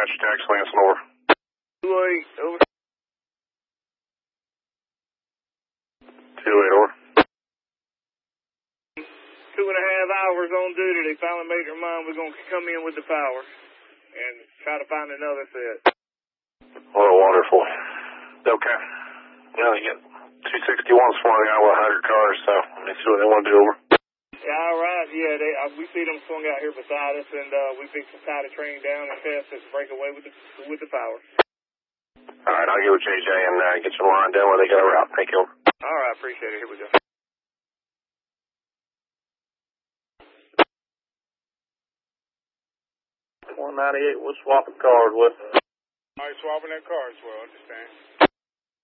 Dispatch, taxi Lansing, over. 2-8, over. 2-8, over. 2.5 hours on duty. They finally made their mind we're going to come in with the power and try to find another set. Oh, wonderful. Okay. Well, you get 261 swung out with 100 cars, so let's see what they want to do, over. Yeah, all right. Yeah, we see them swung out here beside us, and we fixed to tie the train down and test this breakaway with the power. All right, I'll get with JJ and get you lined down where they got a route. Thank you, over. All right, appreciate it. Here we go. 198, we'll swap the cars with. All right, swapping that car as well, understand.